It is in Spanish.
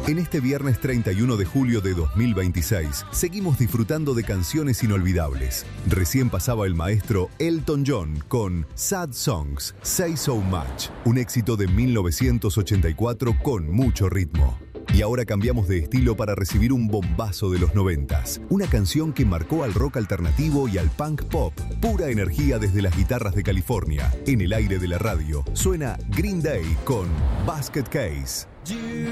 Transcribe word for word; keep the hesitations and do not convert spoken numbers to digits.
En este viernes treinta y uno de julio de dos mil veintiséis, seguimos disfrutando de canciones inolvidables. Recién pasaba el maestro Elton John con Sad Songs, Say So Much, un éxito de mil novecientos ochenta y cuatro con mucho ritmo. Y ahora cambiamos de estilo para recibir un bombazo de los noventas. Una canción que marcó al rock alternativo y al punk pop. Pura energía desde las guitarras de California. En el aire de la radio suena Green Day con Basket Case.